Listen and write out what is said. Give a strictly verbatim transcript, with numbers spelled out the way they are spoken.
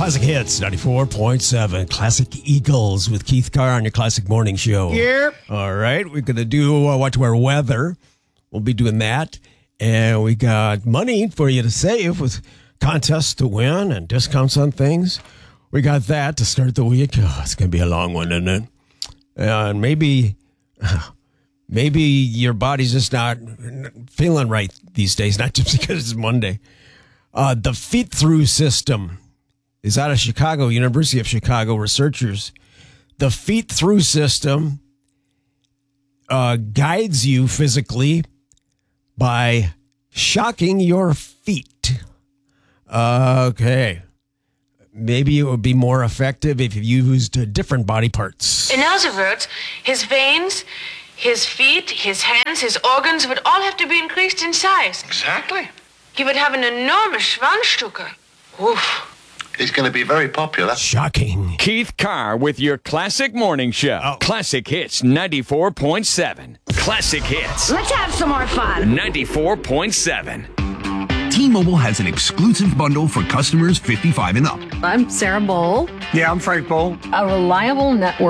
Classic Hits, ninety-four point seven. Classic Eagles with Keith Carr on your Classic Morning Show. Yep. All right, we're going to do uh, Watch Our Weather. We'll be doing that. And we got money for you to save with contests to win and discounts on things. We got that to start the week. Oh, it's going to be a long one, isn't it? Uh, and maybe, maybe your body's just not feeling right these days, not just because it's Monday. Uh, the feed-through system is out of Chicago, University of Chicago researchers. The feed-through system uh, guides you physically by shocking your feet. Uh, okay. Maybe it would be more effective if you used uh, different body parts. In other words, his veins, his feet, his hands, his organs would all have to be increased in size. Exactly. He would have an enormous Schwanzstücke. Oof. He's going to be very popular. Shocking. Keith Carr with your Classic Morning Show. Oh. Classic Hits ninety-four point seven. Classic Hits Let's have some more fun. ninety-four point seven. T-Mobile has an exclusive bundle for customers fifty-five and up. I'm Sarah Bowl. Yeah, I'm Frank Bowl. A reliable network.